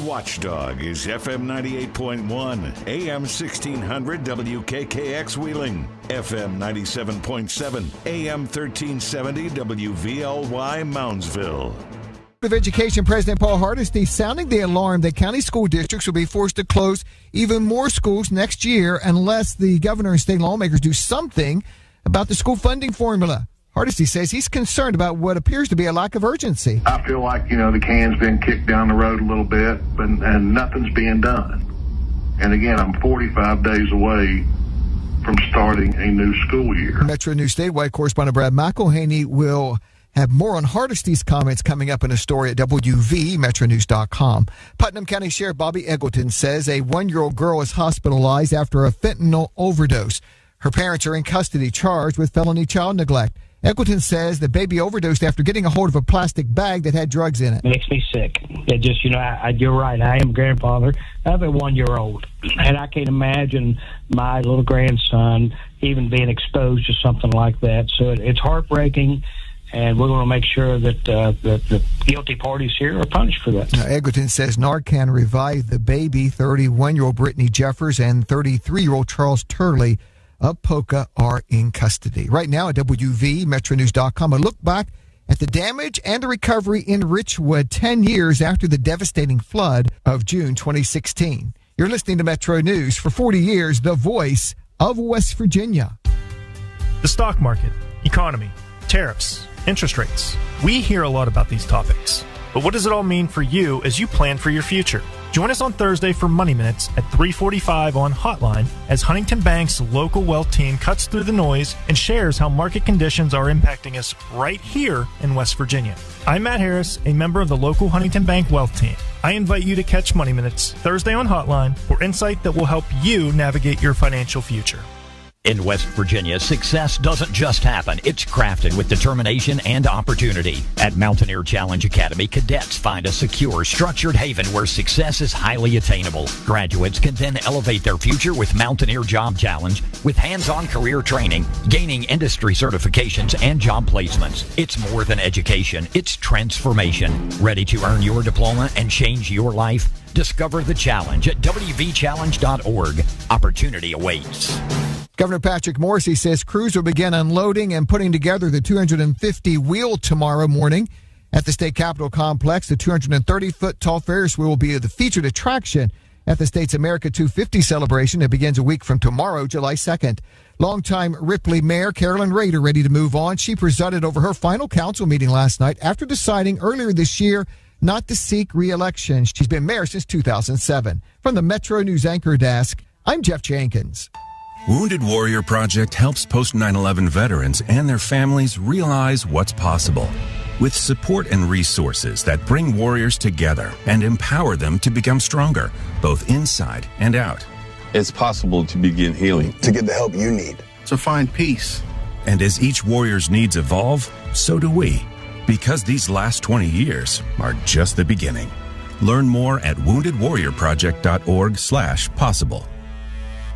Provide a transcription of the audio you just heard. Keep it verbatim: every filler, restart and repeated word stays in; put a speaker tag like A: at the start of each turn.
A: watchdog is F M ninety-eight point one, A M sixteen hundred W K K X Wheeling, F M ninety-seven point seven, A M thirteen seventy W V L Y Moundsville.
B: Of Education President Paul Hardesty sounding the alarm that county school districts will be forced to close even more schools next year unless the governor and state lawmakers do something about the school funding formula. Hardesty says he's concerned about what appears to be a lack of urgency.
C: I feel like, you know, the can's been kicked down the road a little bit, but, and nothing's being done. And again, I'm forty-five days away from starting a new school year.
B: Metro News statewide correspondent Brad McElhaney will have more on Hardesty's comments coming up in a story at W V Metro News dot com. Putnam County Sheriff Bobby Eggleton says a one-year-old girl is hospitalized after a fentanyl overdose. Her parents are in custody charged with felony child neglect. Eggleton says the baby overdosed after getting a hold of a plastic bag that had drugs in it.
D: Makes me sick. It just, you know, I, I, you're right. I am a grandfather of a one-year-old, and I can't imagine my little grandson even being exposed to something like that. So it, it's heartbreaking. And we're going to make sure that uh, the, the guilty parties here are punished for that.
B: Now, Eggleton says Narcan revived the baby. thirty-one-year-old Brittany Jeffers and thirty-three-year-old Charles Turley of Poca are in custody. Right now at W V Metro News dot com, a look back at the damage and the recovery in Richwood ten years after the devastating flood of June twenty sixteen. You're listening to Metro News. For forty years, the voice of West Virginia.
E: The stock market, economy, tariffs, interest rates. We hear a lot about these topics. But what does it all mean for you as you plan for your future? Join us on Thursday for Money Minutes at three forty-five on Hotline as Huntington Bank's local wealth team cuts through the noise and shares how market conditions are impacting us right here in West Virginia. I'm Matt Harris, a member of the local Huntington Bank wealth team. I invite you to catch Money Minutes Thursday on Hotline for insight that will help you navigate your financial future.
F: In West Virginia, success doesn't just happen. It's crafted with determination and opportunity. At Mountaineer Challenge Academy, cadets find a secure, structured haven where success is highly attainable. Graduates can then elevate their future with Mountaineer Job Challenge with hands-on career training, gaining industry certifications, and job placements. It's more than education. It's transformation. Ready to earn your diploma and change your life? Discover the challenge at W V challenge dot org. Opportunity awaits.
B: Governor Patrick Morrisey says crews will begin unloading and putting together the two hundred fifty wheel tomorrow morning at the State Capitol Complex. The two hundred thirty foot tall Ferris wheel will be the featured attraction at the state's America two fifty celebration. It begins a week from tomorrow, July second. Longtime Ripley Mayor Carolyn Rader ready to move on. She presided over her final council meeting last night after deciding earlier this year not to seek re-election. She's been mayor since two thousand seven. From the Metro News Anchor Desk, I'm Jeff Jenkins.
G: Wounded Warrior Project helps post nine eleven veterans and their families realize what's possible. With support and resources that bring warriors together and empower them to become stronger, both inside and out.
H: It's possible to begin healing.
I: To get the help you need.
H: To find peace.
G: And as each warrior's needs evolve, so do we. Because these last twenty years are just the beginning. Learn more at wounded warrior project dot org slash possible.